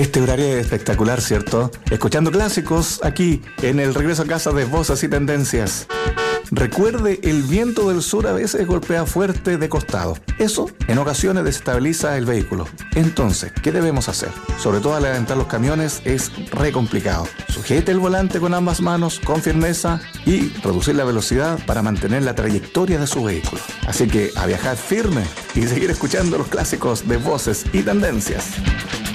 Este horario es espectacular, ¿cierto? Escuchando clásicos aquí en el regreso a casa de Voces y Tendencias. Recuerde, el viento del sur a veces golpea fuerte de costado. Eso, en ocasiones, desestabiliza el vehículo. Entonces, ¿qué debemos hacer? Sobre todo al adelantar los camiones es re complicado. Sujete el volante con ambas manos, con firmeza, y reducir la velocidad para mantener la trayectoria de su vehículo. Así que a viajar firme y seguir escuchando los clásicos de Voces y Tendencias.